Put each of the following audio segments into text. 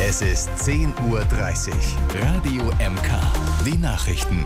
Es ist 10:30 Uhr. Radio MK. Die Nachrichten.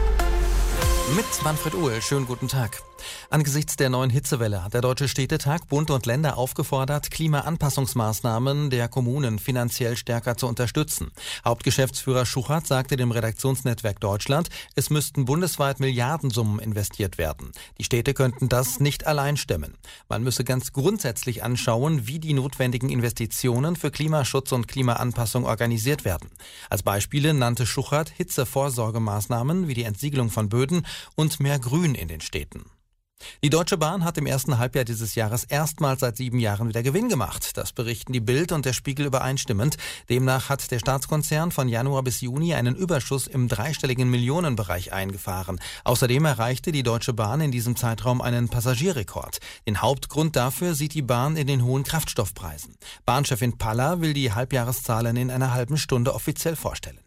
Mit Manfred Uhl, schönen guten Tag. Angesichts der neuen Hitzewelle hat der Deutsche Städtetag Bund und Länder aufgefordert, Klimaanpassungsmaßnahmen der Kommunen finanziell stärker zu unterstützen. Hauptgeschäftsführer Schuchert sagte dem Redaktionsnetzwerk Deutschland, es müssten bundesweit Milliardensummen investiert werden. Die Städte könnten das nicht allein stemmen. Man müsse ganz grundsätzlich anschauen, wie die notwendigen Investitionen für Klimaschutz und Klimaanpassung organisiert werden. Als Beispiele nannte Schuchert Hitzevorsorgemaßnahmen wie die Entsiegelung von Böden und mehr Grün in den Städten. Die Deutsche Bahn hat im ersten Halbjahr dieses Jahres erstmals seit 7 Jahren wieder Gewinn gemacht. Das berichten die Bild und der Spiegel übereinstimmend. Demnach hat der Staatskonzern von Januar bis Juni einen Überschuss im dreistelligen Millionenbereich eingefahren. Außerdem erreichte die Deutsche Bahn in diesem Zeitraum einen Passagierrekord. Den Hauptgrund dafür sieht die Bahn in den hohen Kraftstoffpreisen. Bahnchefin Palla will die Halbjahreszahlen in einer halben Stunde offiziell vorstellen.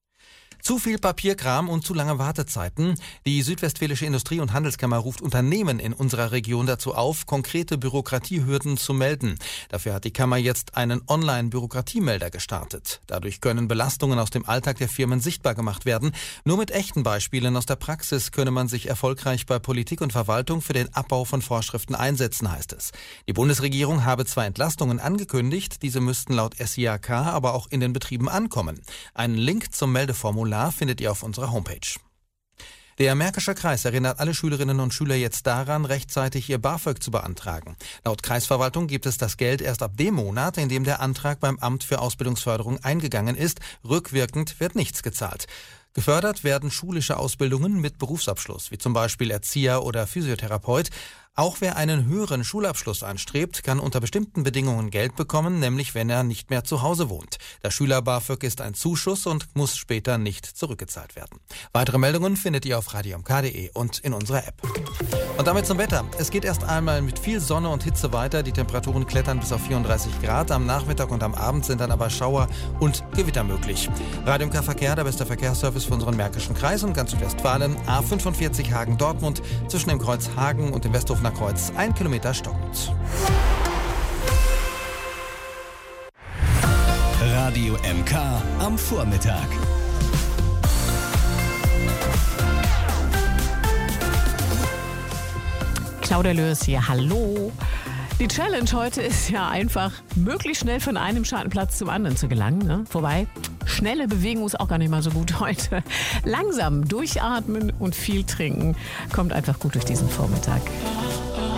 Zu viel Papierkram und zu lange Wartezeiten. Die Südwestfälische Industrie- und Handelskammer ruft Unternehmen in unserer Region dazu auf, konkrete Bürokratiehürden zu melden. Dafür hat die Kammer jetzt einen Online-Bürokratiemelder gestartet. Dadurch können Belastungen aus dem Alltag der Firmen sichtbar gemacht werden. Nur mit echten Beispielen aus der Praxis könne man sich erfolgreich bei Politik und Verwaltung für den Abbau von Vorschriften einsetzen, heißt es. Die Bundesregierung habe zwar Entlastungen angekündigt, diese müssten laut SIAK aber auch in den Betrieben ankommen. Einen Link zum Meldeformular findet ihr auf unserer Homepage. Der Märkischer Kreis erinnert alle Schülerinnen und Schüler jetzt daran, rechtzeitig ihr BAföG zu beantragen. Laut Kreisverwaltung gibt es das Geld erst ab dem Monat, in dem der Antrag beim Amt für Ausbildungsförderung eingegangen ist. Rückwirkend wird nichts gezahlt. Gefördert werden schulische Ausbildungen mit Berufsabschluss, wie zum Beispiel Erzieher oder Physiotherapeut. Auch wer einen höheren Schulabschluss anstrebt, kann unter bestimmten Bedingungen Geld bekommen, nämlich wenn er nicht mehr zu Hause wohnt. Das Schüler-BAföG ist ein Zuschuss und muss später nicht zurückgezahlt werden. Weitere Meldungen findet ihr auf radiomk.de und in unserer App. Und damit zum Wetter. Es geht erst einmal mit viel Sonne und Hitze weiter. Die Temperaturen klettern bis auf 34 Grad. Am Nachmittag und am Abend sind dann aber Schauer und Gewitter möglich. Radio MK Verkehr, der beste Verkehrsservice für unseren Märkischen Kreis und ganz Südwestfalen. A45 Hagen-Dortmund zwischen dem Kreuz Hagen und dem Westhofener Kreuz 1 Kilometer stockend. Radio MK am Vormittag. Claudia Lörs hier, hallo. Die Challenge heute ist ja einfach, möglichst schnell von einem Schattenplatz zum anderen zu gelangen. Ne? Wobei, schnelle Bewegung ist auch gar nicht mal so gut heute. Langsam durchatmen und viel trinken kommt einfach gut durch diesen Vormittag.